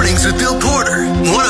Mornings with Bill Porter,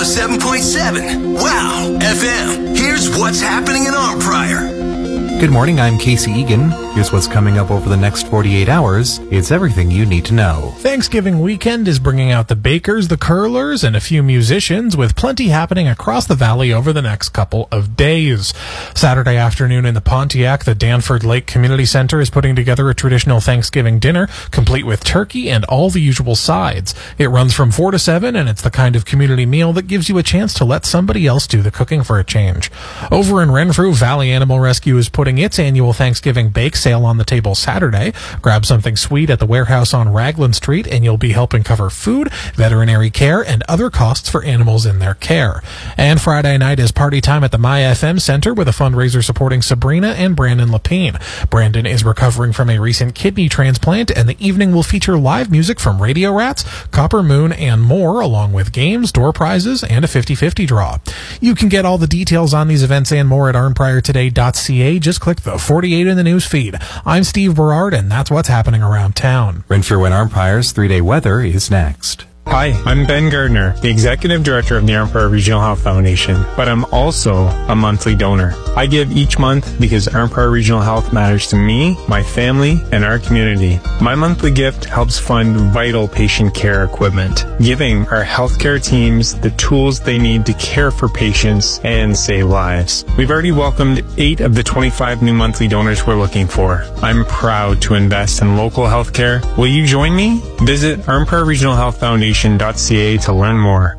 107.7. Wow, FM. Here's what's happening in Arnprior. Good morning, I'm Casey Egan. Here's what's coming up over the next 48 hours. It's everything you need to know. Thanksgiving weekend is bringing out the bakers, the curlers, and a few musicians, with plenty happening across the valley over the next couple of days. Saturday afternoon in the Pontiac, the Danford Lake Community Center is putting together a traditional Thanksgiving dinner, complete with turkey and all the usual sides. It runs from 4 to 7, and it's the kind of community meal that gives you a chance to let somebody else do the cooking for a change. Over in Renfrew, Valley Animal Rescue is putting its annual Thanksgiving bake sale on the table Saturday. Grab something sweet at the warehouse on Raglan Street and you'll be helping cover food, veterinary care, and other costs for animals in their care. And Friday night is party time at the My FM Center with a fundraiser supporting Sabrina and Brandon Lapine. Brandon is recovering from a recent kidney transplant, and the evening will feature live music from Radio Rats, Copper Moon, and more, along with games, door prizes, and a 50-50 draw. You can get all the details on these events and more at arnpriortoday.ca. Just click the 48 in the news feed. I'm Steve Berard, and that's what's happening around town. Renfrew and Arnprior's 3-day weather is next. Hi, I'm Ben Gardner, the Executive Director of the Arnprior Regional Health Foundation, but I'm also a monthly donor. I give each month because Arnprior Regional Health matters to me, my family, and our community. My monthly gift helps fund vital patient care equipment, giving our healthcare teams the tools they need to care for patients and save lives. We've already welcomed 8 of the 25 new monthly donors we're looking for. I'm proud to invest in local healthcare. Will you join me? Visit Arnprior Regional Health Foundation.ca to learn more.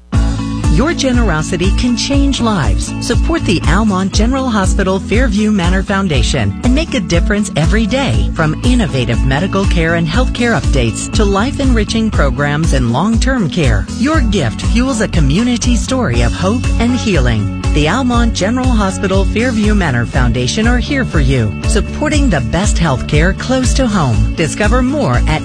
Your generosity can change lives. Support the Almont General Hospital Fairview Manor Foundation and make a difference every day. From innovative medical care and healthcare updates to life-enriching programs and long-term care, your gift fuels a community story of hope and healing. The Almont General Hospital Fairview Manor Foundation are here for you, supporting the best healthcare close to home. Discover more at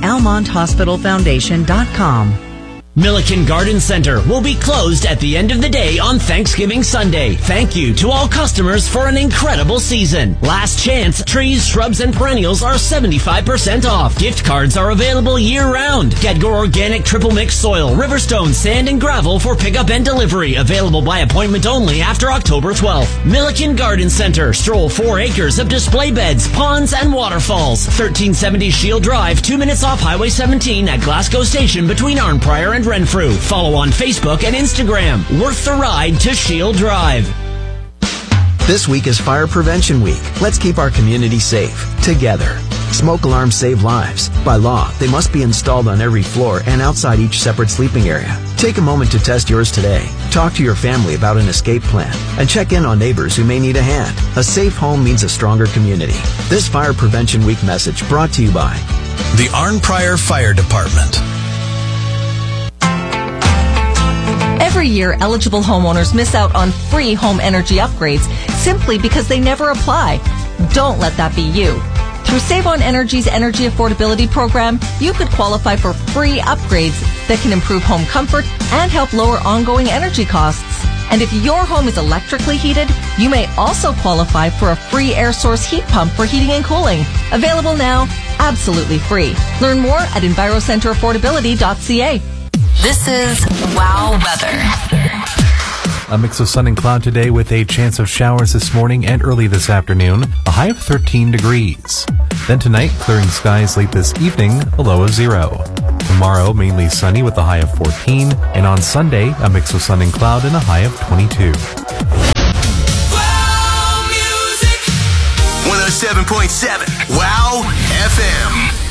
almonthospitalfoundation.com. Milliken Garden Center will be closed at the end of the day on Thanksgiving Sunday. Thank you to all customers for an incredible season. Last chance, trees, shrubs, and perennials are 75% off. Gift cards are available year-round. Gedgore Organic Triple Mix Soil, Riverstone, Sand, and Gravel for pickup and delivery. Available by appointment only after October 12th. Milliken Garden Center. Stroll 4 acres of display beds, ponds, and waterfalls. 1370 Shield Drive, 2 minutes off Highway 17 at Glasgow Station between Arnprior and Renfrew. Follow on Facebook and Instagram. Worth the ride to Shield Drive. This week is Fire Prevention Week. Let's keep our community safe together. Smoke alarms save lives. By law, they must be installed on every floor and outside each separate sleeping area. Take a moment to test yours today. Talk to your family about an escape plan and check in on neighbors who may need a hand. A safe home means a stronger community. This Fire Prevention Week message brought to you by the Arnprior Fire Department. Every year, eligible homeowners miss out on free home energy upgrades simply because they never apply. Don't let that be you. Through Save on Energy's Energy Affordability Program, you could qualify for free upgrades that can improve home comfort and help lower ongoing energy costs. And if your home is electrically heated, you may also qualify for a free air source heat pump for heating and cooling. Available now, absolutely free. Learn more at EnviroCenterAffordability.ca. This is Wow Weather. A mix of sun and cloud today with a chance of showers this morning and early this afternoon, a high of 13 degrees. Then tonight, clearing skies late this evening, a low of 0. Tomorrow, mainly sunny with a high of 14. And on Sunday, a mix of sun and cloud and a high of 22. Wow Music 107.7 Wow FM.